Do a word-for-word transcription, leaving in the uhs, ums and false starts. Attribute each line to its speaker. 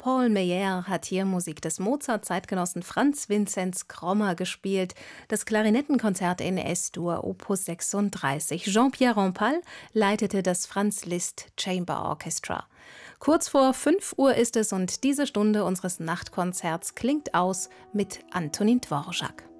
Speaker 1: Paul Meyer hat hier Musik des Mozart-Zeitgenossen Franz Vinzenz Krommer gespielt, das Klarinettenkonzert in Es-Dur Opus sechsunddreißig. Jean-Pierre Rampal leitete das Franz Liszt Chamber Orchestra. Kurz vor fünf Uhr ist es und diese Stunde unseres Nachtkonzerts klingt aus mit Antonin Dvorak.